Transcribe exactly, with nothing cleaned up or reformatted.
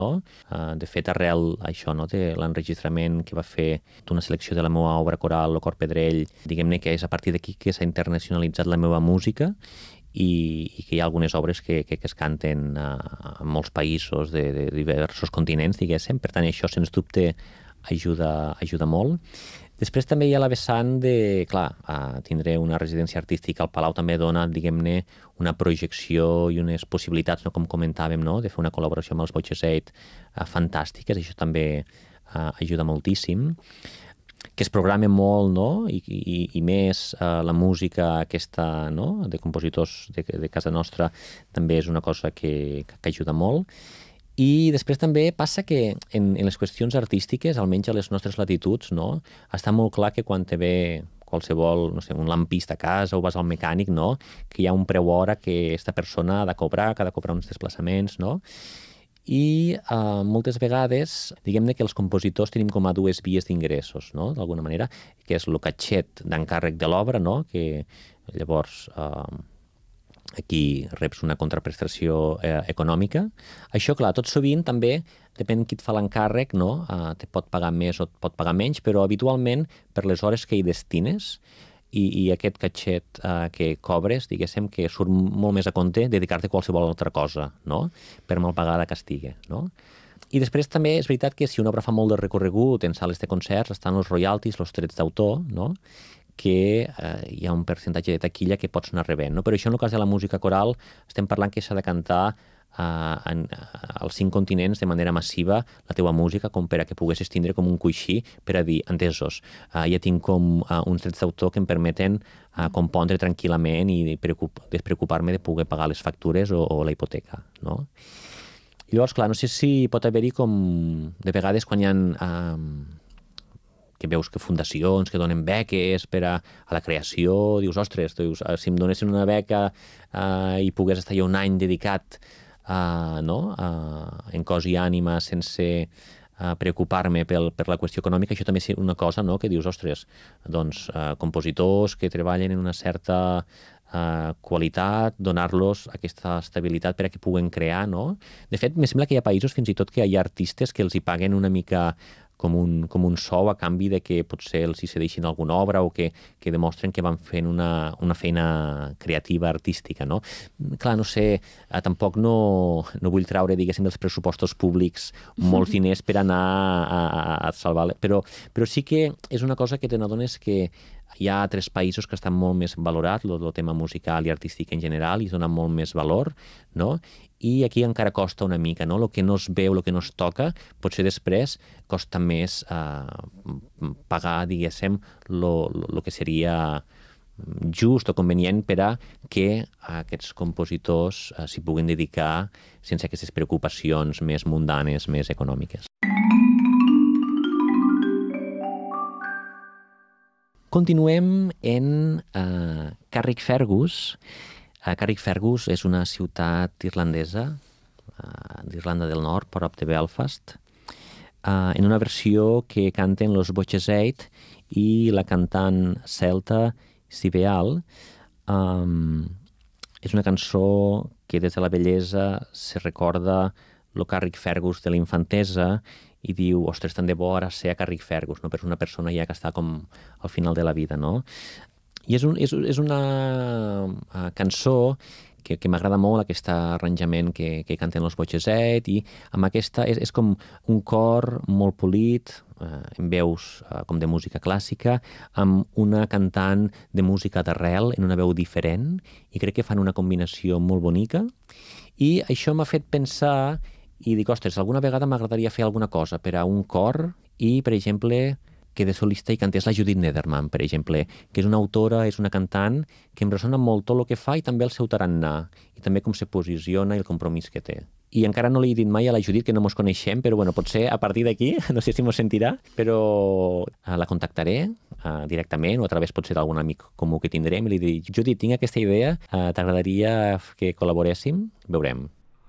no? Uh, de fet, arrel això, no? de l'enregistrament que va fer d'una selecció de la meva obra coral, El Cor Pedrell, diguem-ne que és a partir d'aquí que s'ha internacionalitzat la meva música i, i que hi ha algunes obres que, que, que es canten uh, en molts països de, de diversos continents, diguéssim. Per tant, això, sens dubte, ajuda, ajuda molt. Després també hi ha la vessant de, clar, uh, tindré una residència artística al Palau també dona, diguem-ne, una projecció i unes possibilitats, no, com comentàvem, no, de fer una col·laboració amb els Botxes Eight uh, fantàstiques, això també uh, ajuda moltíssim. Que es programa molt, no, i, i, i més uh, la música aquesta, no, de compositors de, de casa nostra també és una cosa que, que ajuda molt. I després també passa que en, en les qüestions artístiques, almenys a les nostres latituds, no, està molt clar que quan te ve qualsevol, no sé, un lampista a casa o vas al mecànic, no, que hi ha un preu hora que aquesta persona ha de cobrar, que ha de cobrar uns desplaçaments, no? I uh, moltes vegades, diguem-ne que els compositors tenim com a dues vies d'ingressos, no?, d'alguna manera, que és el catxet d'encàrrec de l'obra, no?, que llavors uh, aquí reps una contraprestació eh, econòmica. Això, clar, tot sovint també, depèn qui et fa l'encàrrec, no?, uh, te pot pagar més o et pot pagar menys, però habitualment per les hores que hi destines i, i aquest catxet uh, que cobres, diguéssim, que surt molt més a compte dedicar-te a qualsevol altra cosa, no?, per mal pagada que estigui, no? I després també és veritat que si una obra fa molt de recorregut en sales de concerts, estan els royalties, els drets d'autor, no?, que eh, hi ha un percentatge de taquilla que pots anar rebent, no? Però això en el cas de la música coral estem parlant que s'ha de cantar Uh, en, uh, als cinc continents de manera massiva la teua música com per a que poguessis tindre com un coixí per a dir, entesos, uh, ja tinc com uh, uns drets d'autor que em permeten uh, compondre tranquil·lament i despreocupar-me de poder pagar les factures o, o la hipoteca, no? I llavors, clar, no sé si pot haver-hi com de vegades quan hi ha uh, que veus que fundacions que donen beques per a, a la creació, dius, ostres, dius, si em donessin una beca uh, i pogués estar jo un any dedicat Uh, no? uh, en cos i ànima sense uh, preocupar-me pel, per la qüestió econòmica, això també és una cosa, no?, que dius, ostres, doncs uh, compositors que treballen en una certa uh, qualitat, donar-los aquesta estabilitat per a que puguen crear, no? De fet, me sembla que hi ha països fins i tot que hi ha artistes que els hi paguen una mica com un, com un sou a canvi de que potser els hi cedeixin alguna obra o que, que demostren que van fent una, una feina creativa, artística, no? Clar, no sé, eh, tampoc no, no vull traure, diguéssim, dels pressupostos públics molts diners per anar a, a, a salvar... Però, però sí que és una cosa que te n'adones que hi ha altres països que estan molt més valorats, el, el tema musical i artístic en general, i es dona molt més valor, no? I aquí encara costa una mica, no? El que no es veu, el que no es toca, potser després costa més eh, pagar, diguéssim, el que seria just o convenient per a que aquests compositors eh, s'hi puguin dedicar sense aquestes preocupacions més mundanes, més econòmiques. Continuem en eh, Carrickfergus. Uh, Carrickfergus és una ciutat irlandesa, uh, d'Irlanda del Nord, prop de Belfast, uh, en una versió que canten los Botxes Eight i la cantant celta Sibeal. Um, és una cançó que des de la bellesa se recorda el Carrickfergus de la infantesa i diu, ostres, tant de bo ara ser a Carrickfergus, no? Per una persona ja que està com al final de la vida, no? I és, un, és, és una uh, cançó que, que m'agrada molt, aquest arranjament que, que canten els Botxes Eight, i amb aquesta és, és com un cor molt polit, uh, en veus uh, com de música clàssica, amb una cantant de música d'arrel, en una veu diferent, i crec que fan una combinació molt bonica, i això m'ha fet pensar, i dic, ostres, alguna vegada m'agradaria fer alguna cosa per a un cor, i, per exemple, que de solista hi cantés la Judith Nederman, per exemple, que és una autora, és una cantant, que em ressona molt tot el que fa i també el seu tarannà, i també com se posiciona i el compromís que té. I encara no li he dit mai a la Judit que no mos coneixem, però bueno, potser a partir d'aquí, no sé si mos sentirà, però uh, la contactaré uh, directament o a través potser d'algun amic comú que tindrem i li diré, Judit, tinc aquesta idea, uh, t'agradaria que col·laboréssim? Veurem.